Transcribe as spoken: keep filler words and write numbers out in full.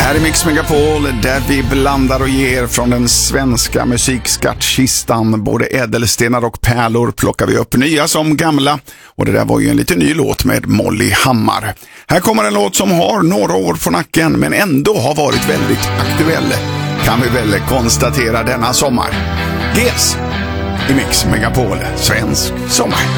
Här är Mix Megapol där vi blandar och ger från den svenska musikskattkistan. Både ädelstenar och pärlor plockar vi upp, nya som gamla. Och det där var ju en lite ny låt med Molly Hammar. Här kommer en låt som har några år på nacken men ändå har varit väldigt aktuell, kan vi väl konstatera denna sommar. G E S i Mix Megapol, svensk sommar.